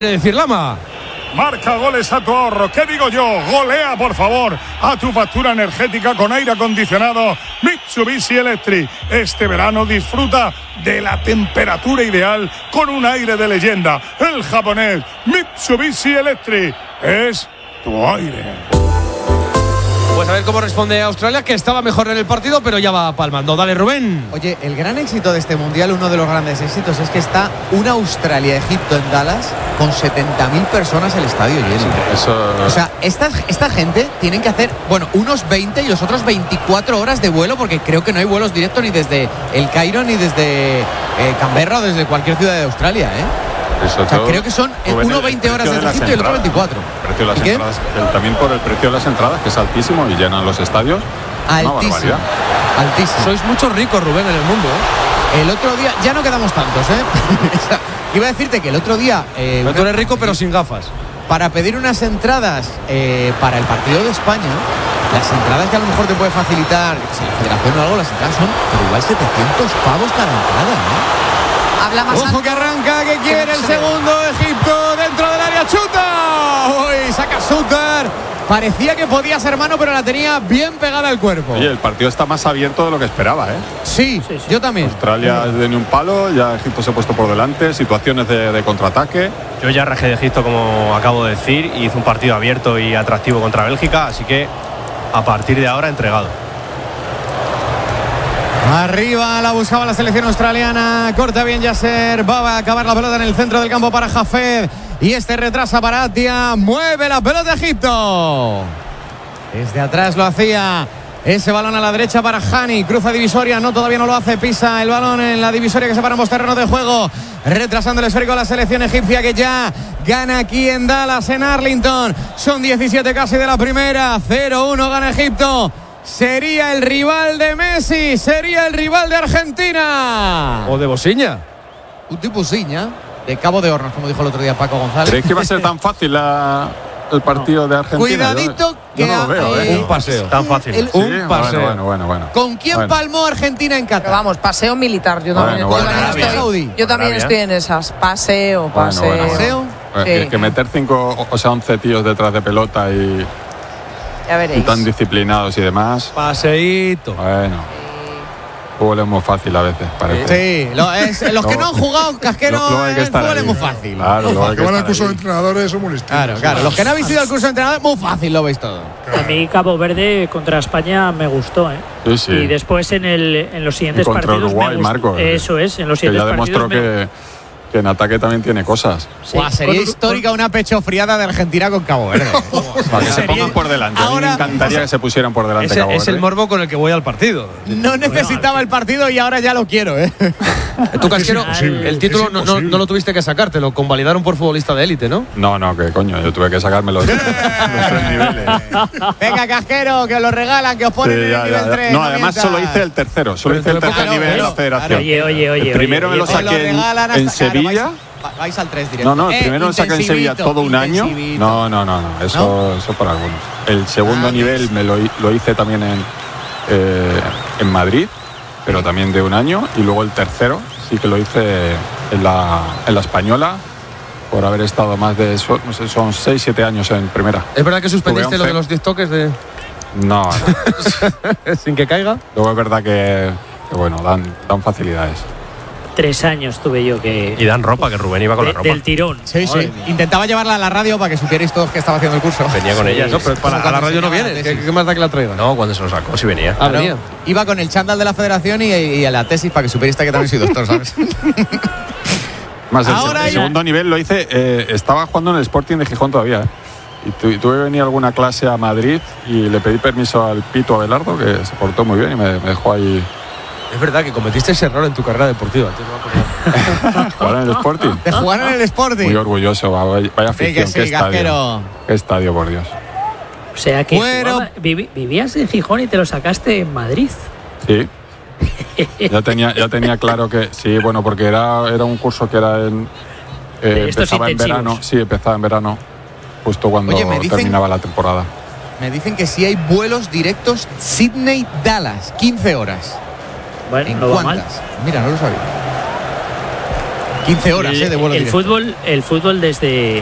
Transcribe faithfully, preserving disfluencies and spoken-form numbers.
decir Lama. Marca goles a tu ahorro. ¿Qué digo yo? Golea, por favor, a tu factura energética con aire acondicionado Mitsubishi Electric. Este verano disfruta de la temperatura ideal con un aire de leyenda. El japonés Mitsubishi Electric es tu aire. Pues a ver cómo responde Australia, que estaba mejor en el partido, pero ya va palmando. Dale, Rubén. Oye, el gran éxito de este Mundial, uno de los grandes éxitos, es que está una Australia-Egipto en Dallas con setenta mil personas el estadio lleno. Sí, eso... O sea, esta, esta gente tienen que hacer, bueno, unos veinte y los otros veinticuatro horas de vuelo, porque creo que no hay vuelos directos ni desde el Cairo ni desde eh, Canberra o desde cualquier ciudad de Australia, ¿eh? Eso o sea, creo que son uno veinte horas desde Egipto y el otro veinticuatro. Precio de las entradas, el, también por el precio de las entradas, que es altísimo y llenan los estadios. Altísimo. Altísimo. Sois muchos ricos, Rubén, en el mundo, ¿eh? El otro día, ya no quedamos tantos, ¿eh? Iba a decirte que el otro día... Eh, tú eres rico, pero sin gafas. Para pedir unas entradas eh, para el partido de España, las entradas que a lo mejor te puede facilitar si la federación o algo, las entradas son pero igual setecientos pavos cada entrada, ¿no? Habla más. Ojo que arranca, que quiere el segundo. Egipto dentro del área, chuta. Uy, saca Suter. Parecía que podía ser mano, pero la tenía bien pegada al cuerpo. Oye, el partido está más abierto de lo que esperaba, ¿eh? Sí, sí, sí. Yo también. Australia de ni un palo, ya Egipto se ha puesto por delante, situaciones de, de contraataque. Yo ya rajé de Egipto, como acabo de decir, y hizo un partido abierto y atractivo contra Bélgica, así que a partir de ahora entregado. Arriba la buscaba la selección australiana. Corta bien Yasser. Va a acabar la pelota en el centro del campo para Hafez. Y este retrasa para Atia. Mueve la pelota Egipto. Desde atrás lo hacía. Ese balón a la derecha para Hani. Cruza divisoria. No, todavía no lo hace. Pisa el balón en la divisoria que separa ambos terrenos de juego. Retrasando el esférico a la selección egipcia, que ya gana aquí en Dallas, en Arlington. Son diecisiete casi de la primera. cero uno gana Egipto. Sería el rival de Messi, sería el rival de Argentina. O de Bosiña. Un tipo Bosiña, de Cabo de Hornos, como dijo el otro día Paco González. ¿Crees que va a ser tan fácil la, el partido no. de Argentina? Cuidadito, yo, que yo no lo veo, eh, ¿eh? Un paseo. Tan fácil. El, sí, un paseo. Bueno, bueno, bueno. ¿Con quién bueno. palmó Argentina en Qatar? Pero vamos, paseo militar. Yo también, bueno, yo bueno, también, bueno, estoy, bueno. yo también estoy en esas. Paseo, paseo. Bueno, bueno, ¿Paseo? bueno. Sí. Es que meter cinco, o sea, once tíos detrás de pelota y, ya veréis. y tan disciplinados y demás. Paseíto. Bueno. Fútbol es muy fácil a veces, parece. Sí, lo, es, los que no han jugado casquero, lo, lo hay que el fútbol ahí. es muy fácil. Claro, muy lo hay fácil. que Van al curso ahí. de entrenadores son muy listos. Claro, claro. Los que no habéis ido al curso de entrenadores, muy fácil, lo veis todo. A mí Cabo Verde contra España me gustó, ¿eh? Sí, sí. Y después en, el, en los siguientes y contra partidos Uruguay, me gustó. Marco. Eso es, en los que siguientes ya demostró partidos que, que en ataque también tiene cosas. Sí, Buah, sería con- histórica con- una pechofriada de Argentina con Cabo Verde. Para que se Sería- pongan por delante. A mí me Ahora- encantaría que se pusieran por delante. Ese, Cabo es el Verde. morbo con el que voy al partido. No necesitaba el partido y ahora ya lo quiero, ¿eh? Tú, Casquero, Es imposible, el título es no, no, imposible. no lo tuviste que sacar, te lo convalidaron por futbolista de élite, ¿no? No, no, que coño, yo tuve que sacarme los, los tres niveles. Venga, Casquero, que os lo regalan, que os ponen Sí, en ya, el nivel ya, ya. tres. No, además mientas. solo hice el tercero, solo Pero hice el te lo tercer pongo- nivel en la claro, federación. Oye, oye, oye. El primero oye, me lo oye, Os lo saqué en, regalan en hasta- claro, Sevilla. vais- vais al tres directo. No, no, el Eh, primero lo saqué en Sevilla intensivito, todo un año. intensivito. No, no, no, no, eso, ¿No? eso por algunos. El segundo Ah, nivel me lo, hi- lo hice también en, eh, en Madrid, pero también de un año. Y luego el tercero sí que lo hice en la, en la Española, por haber estado más de, so- no sé, son seis, siete años en primera. ¿Es verdad que suspendiste Tuve lo de once. los diez toques de No, no. sin que caiga? Luego es verdad que, que bueno, dan, dan facilidades. Tres años tuve yo que. Y dan ropa, que Rubén iba con de- la ropa. del tirón. Sí, sí. Intentaba llevarla a la radio para que supierais todos que estaba haciendo el curso. Venía con ella. No, pero para, a la radio no enseñaba viene. la ¿Qué, tesis. qué más da que la traiga? No, cuando se lo sacó, sí venía. Ah, Claro, venía. iba con el chándal de la federación y, y a la tesis para que supierais que también soy doctor, ¿sabes? Más el, Ahora el ya- segundo nivel lo hice, eh, estaba jugando en el Sporting de Gijón todavía. ¿eh? Y tu- y tuve que venir a alguna clase a Madrid y le pedí permiso al Pito Abelardo, que se portó muy bien y me, me dejó ahí Es verdad que cometiste ese error en tu carrera deportiva. Antes no me acordaba. jugar en el Sporting. De jugar en el Sporting. Muy orgulloso, vaya, vaya Sí, afición, que qué sí, estadio. Casquero. Qué estadio, por Dios. O sea que Bueno. jugaba- vivi- vivías en Gijón y te lo sacaste en Madrid. Sí. Ya tenía, ya tenía claro que sí, bueno, porque era, era un curso que era en eh, De estos empezaba en intensivos. verano, sí, empezaba en verano, justo cuando Oye, me dicen- terminaba la temporada. Me dicen que sí hay vuelos directos Sydney-Dallas, quince horas. Bueno, ¿En no va mal. cuántas? Mira, no lo sabía. quince horas el, eh, de vuelo el directo. fútbol, el fútbol desde,